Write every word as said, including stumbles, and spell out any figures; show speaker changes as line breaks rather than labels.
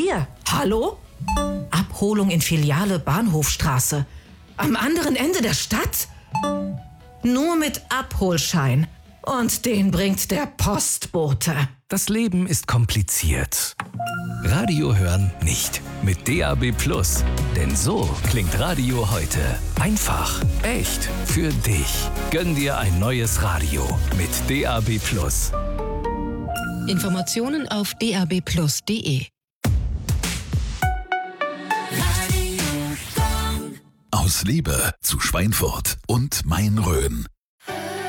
hier. Hallo? Abholung in Filiale Bahnhofstraße. Am anderen Ende der Stadt? Nur mit Abholschein. Und den bringt der Postbote.
Das Leben ist kompliziert. Radio hören nicht. Mit D A B Plus. Denn so klingt Radio heute. Einfach, echt, für dich. Gönn dir ein neues Radio mit D A B Plus.
Informationen auf d a b plus punkt d e.
Aus Liebe zu Schweinfurt und Main-Rhön.